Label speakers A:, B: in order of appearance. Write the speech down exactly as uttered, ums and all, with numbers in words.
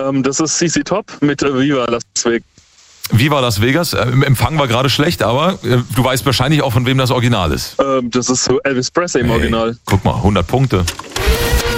A: Ähm, das ist C C Top mit äh, Viva Las Vegas.
B: Viva Las Vegas. Äh, Im Empfang war gerade schlecht, aber äh, du weißt wahrscheinlich auch, von wem das Original ist.
A: Ähm, das ist so Elvis Presley im
B: Hey,
A: Original.
B: Guck mal, hundert Punkte.